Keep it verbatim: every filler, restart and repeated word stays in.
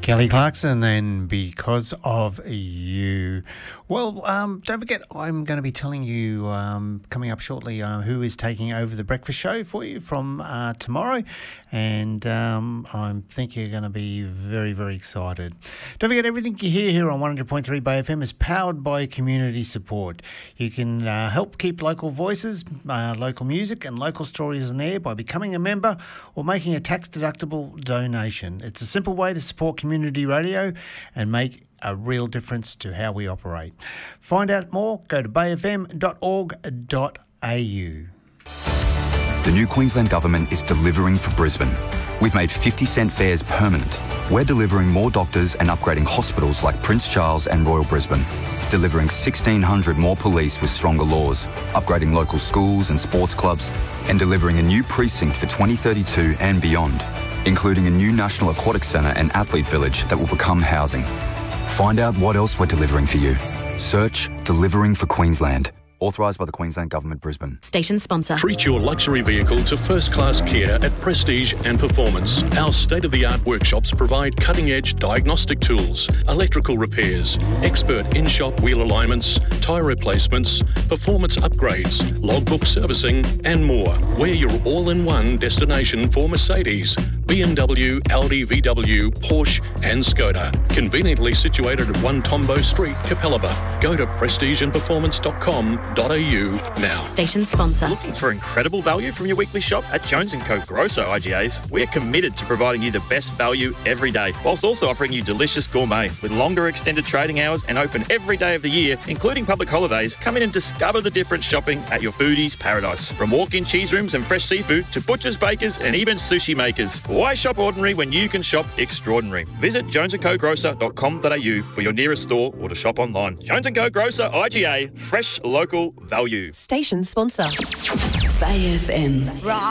Kelly Clarkson, and Because of You. Well, um, don't forget, I'm going to be telling you um, coming up shortly uh, who is taking over the breakfast show for you from uh, tomorrow, and um, I think you're going to be very, very excited. Don't forget, everything you hear here on one hundred point three Bay F M is powered by community support. You can uh, help keep local voices, uh, local music and local stories on air by becoming a member or making a tax-deductible donation. It's a simple way to support community Community radio and make a real difference to how we operate. Find out more, go to bay f m dot org dot a u. The new Queensland Government is delivering for Brisbane. We've made fifty cent fares permanent. We're delivering more doctors and upgrading hospitals like Prince Charles and Royal Brisbane. Delivering sixteen hundred more police with stronger laws, upgrading local schools and sports clubs, and delivering a new precinct for twenty thirty-two and beyond, including a new National Aquatic Centre and Athlete Village that will become housing. Find out what else we're delivering for you. Search Delivering for Queensland. Authorised by the Queensland Government, Brisbane. Station sponsor. Treat your luxury vehicle to first-class care at Prestige and Performance. Our state-of-the-art workshops provide cutting-edge diagnostic tools, electrical repairs, expert in-shop wheel alignments, tyre replacements, performance upgrades, logbook servicing, and more. We're your all-in-one destination for Mercedes, B M W, Audi, V W, Porsche and Skoda. Conveniently situated at one Tombo Street, Capalaba. Go to prestige and performance dot com dot a u now. Station sponsor. Looking for incredible value from your weekly shop? At Jones and Co Grosso I G As, we're committed to providing you the best value every day, whilst also offering you delicious gourmet. With longer extended trading hours and open every day of the year, including public holidays, come in and discover the difference shopping at your foodie's paradise. From walk-in cheese rooms and fresh seafood to butchers, bakers and even sushi makers. Why shop ordinary when you can shop extraordinary? Visit jones and co grocer dot com dot a u for your nearest store or to shop online. Jones and Co Grocer I G A, fresh local value. Station sponsor. Bay F M.